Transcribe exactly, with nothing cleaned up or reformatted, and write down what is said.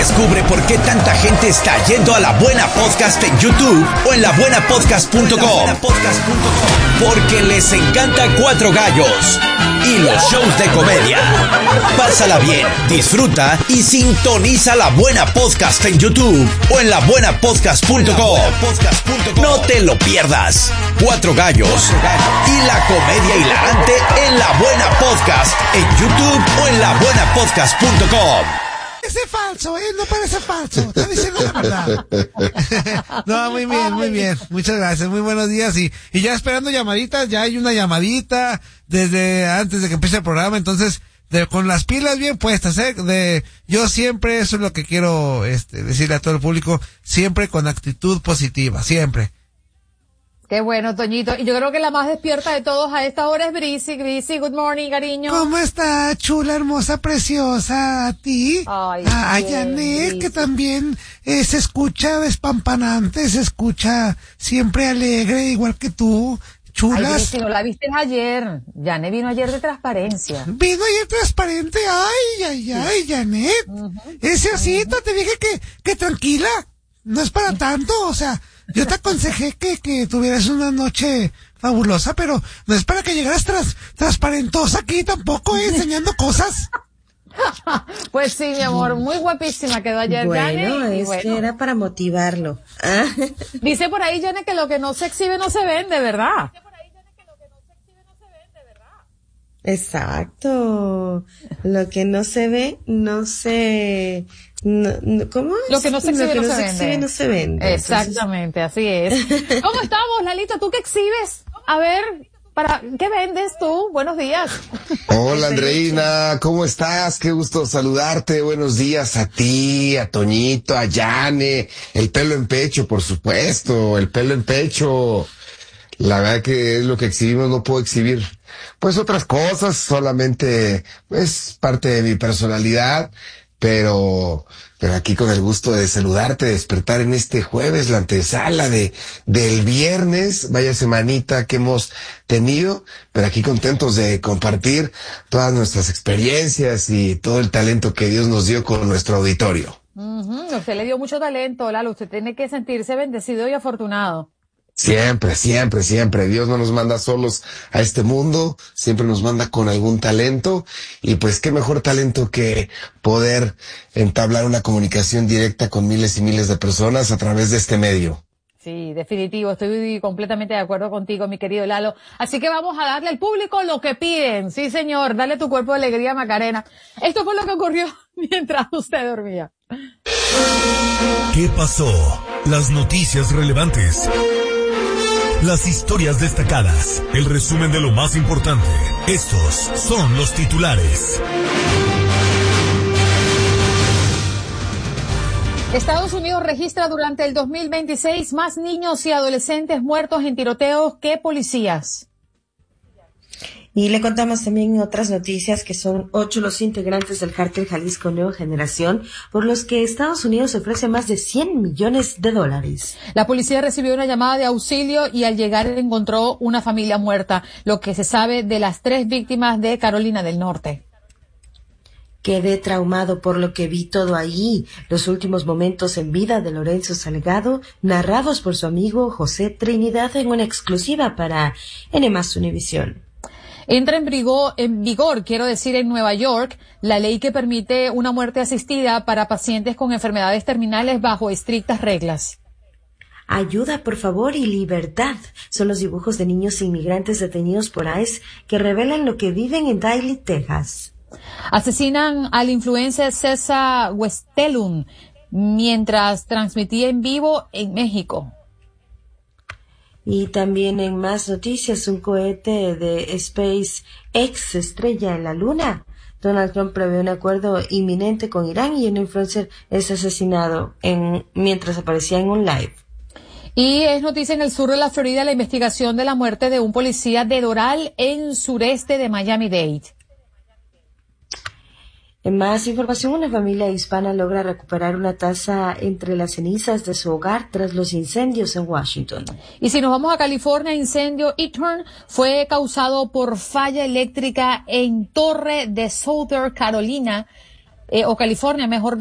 Descubre por qué tanta gente está yendo a La Buena Podcast en YouTube o en la buena podcast punto com. Porque les encanta Cuatro Gallos y los shows de comedia. Pásala bien, disfruta y sintoniza La Buena Podcast en YouTube o en la buena podcast punto com. No te lo pierdas. Cuatro Gallos y la comedia hilarante en La Buena Podcast en YouTube o en la buena podcast punto com. Parece falso, ¿eh? No parece falso. Está diciendo la verdad. No, muy bien, muy bien. Muchas gracias. Muy buenos días. Y, y ya esperando llamaditas, ya hay una llamadita desde antes de que empiece el programa. Entonces, de, con las pilas bien puestas, ¿eh? De, yo siempre, eso es lo que quiero, este, decirle a todo el público, siempre con actitud positiva, siempre. Qué bueno, Toñito. Y yo creo que la más despierta de todos a esta hora es Brisi. Brisi, good morning, cariño. ¿Cómo está, chula, hermosa, preciosa? ¿A ti? Ay, a Janet, que también eh, se escucha despampanante, se escucha siempre alegre, igual que tú. Chulas. Ay, Brisi, no la viste ayer. Janet vino ayer de transparencia. Vino ayer transparente. Ay, ay, ay, Janet. Uh-huh. Ese osito, uh-huh. Te dije que, que tranquila. No es para tanto, o sea... Yo te aconsejé que, que tuvieras una noche fabulosa, pero no es para que llegaras tras, transparentosa aquí tampoco, ¿eh? Enseñando cosas. Pues sí, mi amor, muy guapísima quedó ayer, bueno, Jane. Es bueno, que era para motivarlo. Ah. Dice por ahí, Jane, que lo que no se exhibe no se vende, ¿verdad? Exacto. Lo que no se ve, no se... No, no, ¿Cómo es? Lo que no se exhibe, Lo que no, no se, se vende. exhibe no se vende. Exactamente, entonces... así es. ¿Cómo estamos, Lalito? ¿Tú qué exhibes? A ver, para ¿qué vendes tú? Buenos días. Hola, Andreina, ¿cómo estás? Qué gusto saludarte. Buenos días a ti, a Toñito, a Yane. El pelo en pecho, por supuesto, el pelo en pecho. La verdad que es lo que exhibimos, no puedo exhibir pues otras cosas, solamente es parte de mi personalidad, pero pero aquí con el gusto de saludarte, de despertar en este jueves, la antesala de del viernes, vaya semanita que hemos tenido, pero aquí contentos de compartir todas nuestras experiencias y todo el talento que Dios nos dio con nuestro auditorio. Uh-huh. Usted le dio mucho talento, Lalo, usted tiene que sentirse bendecido y afortunado. Siempre, siempre, siempre. Dios no nos manda solos a este mundo, siempre nos manda con algún talento y pues qué mejor talento que poder entablar una comunicación directa con miles y miles de personas a través de este medio. Sí, definitivo, estoy completamente de acuerdo contigo, mi querido Lalo. Así que vamos a darle al público lo que piden. Sí, señor, dale tu cuerpo de alegría, Macarena. Esto fue lo que ocurrió mientras usted dormía. ¿Qué pasó? Las noticias relevantes. Las historias destacadas, el resumen de lo más importante. Estos son los titulares. Estados Unidos registra durante el dos mil veintiséis más niños y adolescentes muertos en tiroteos que policías. Y le contamos también otras noticias que son ocho los integrantes del cártel Jalisco Nueva Generación, por los que Estados Unidos ofrece más de cien millones de dólares. La policía recibió una llamada de auxilio y al llegar encontró una familia muerta, lo que se sabe de las tres víctimas de Carolina del Norte. Quedé traumado por lo que vi todo ahí, los últimos momentos en vida de Lorenzo Salgado, narrados por su amigo José Trinidad en una exclusiva para N más Univisión. Entra en, vigor, en vigor, quiero decir, en Nueva York, la ley que permite una muerte asistida para pacientes con enfermedades terminales bajo estrictas reglas. Ayuda, por favor, y libertad. Son los dibujos de niños inmigrantes detenidos por ICE que revelan lo que viven en Daly, Texas. Asesinan al influencer César Westelum mientras transmitía en vivo en México. Y también en más noticias, un cohete de SpaceX estrella en la Luna. Donald Trump prevé un acuerdo inminente con Irán y un influencer es asesinado en, mientras aparecía en un live. Y es noticia en el sur de la Florida la investigación de la muerte de un policía de Doral en sureste de Miami-Dade. En más información, una familia hispana logra recuperar una taza entre las cenizas de su hogar tras los incendios en Washington. Y si nos vamos a California, incendio Eaton fue causado por falla eléctrica en Torre de Southern Carolina, eh, o California, mejor